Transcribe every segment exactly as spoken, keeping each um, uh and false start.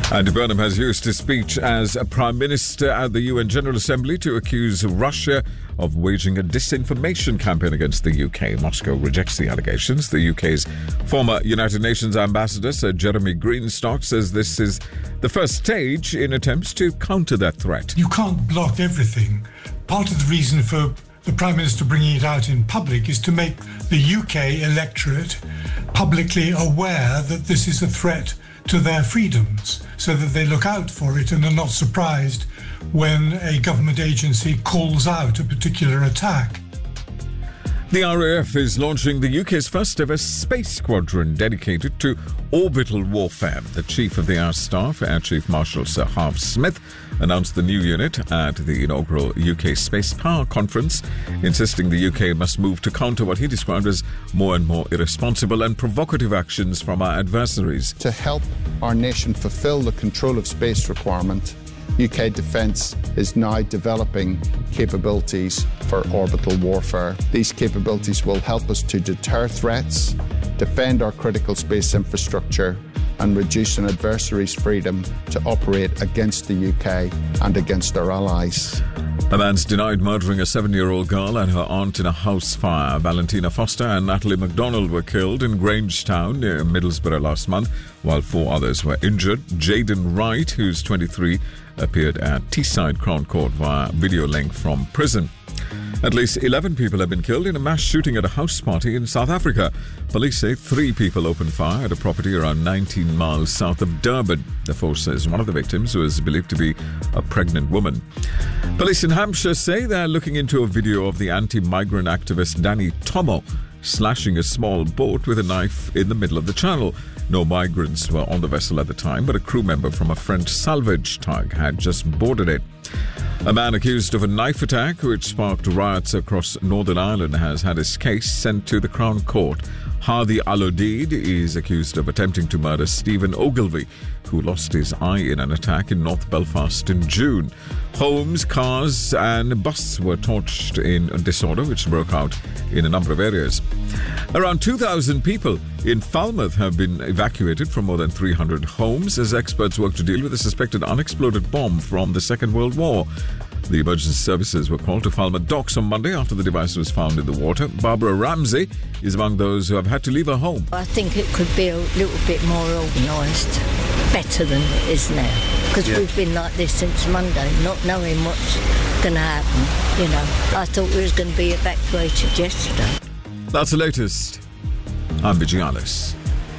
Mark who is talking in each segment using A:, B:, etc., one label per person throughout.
A: Andy Burnham has used his speech as a Prime Minister at the U N General Assembly to accuse Russia of waging a disinformation campaign against the U K. Moscow rejects the allegations. The U K's former United Nations ambassador, Sir Jeremy Greenstock, says this is the first stage in attempts to counter that threat.
B: You can't block everything. Part of the reason for the Prime Minister bringing it out in public is to make the U K electorate publicly aware that this is a threat to their freedoms, so that they look out for it and are not surprised when a government agency calls out a particular attack.
A: The R A F is launching the U K's first ever space squadron dedicated to orbital warfare. The Chief of the Air Staff, Air Chief Marshal Sir Harv Smith, announced the new unit at the inaugural U K Space Power Conference, insisting the U K must move to counter what he described as more and more irresponsible and provocative actions from our adversaries.
C: To help our nation fulfil the control of space requirement, U K Defence is now developing capabilities for orbital warfare. These capabilities will help us to deter threats, defend our critical space infrastructure, and reduce an adversary's freedom to operate against the U K and against our allies.
A: A man's denied murdering a seven-year-old girl and her aunt in a house fire. Valentina Foster and Natalie MacDonald were killed in Grangetown near Middlesbrough last month, while four others were injured. Jaden Wright, who's twenty-three, appeared at Teesside Crown Court via video link from prison. At least eleven people have been killed in a mass shooting at a house party in South Africa. Police say three people opened fire at a property around nineteen miles south of Durban. The force says one of the victims was believed to be a pregnant woman. Police in Hampshire say they're looking into a video of the anti-migrant activist Danny Tomo slashing a small boat with a knife in the middle of the channel. No migrants were on the vessel at the time, but a crew member from a French salvage tug had just boarded it. A man accused of a knife attack which sparked riots across Northern Ireland has had his case sent to the Crown Court. Hadi Al-Odid is accused of attempting to murder Stephen Ogilvie, who lost his eye in an attack in North Belfast in June. Homes, cars and buses were torched in disorder which broke out in a number of areas. Around two thousand people in Falmouth have been evacuated from more than three hundred homes as experts work to deal with a suspected unexploded bomb from the Second World War. The emergency services were called to Falmouth docks on Monday after the device was found in the water. Barbara Ramsey is among those who have had to leave her home.
D: I think it could be a little bit more organised, better than it is now. Because yeah. we've been like this since Monday, not knowing what's going to happen. You know, I thought we was going to be evacuated yesterday.
A: That's the latest. I'm Vijay Alice.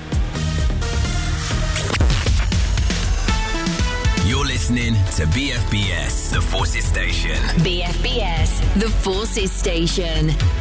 E: You're listening to B F B S, the Forces Station.
F: B F B S, the Forces Station.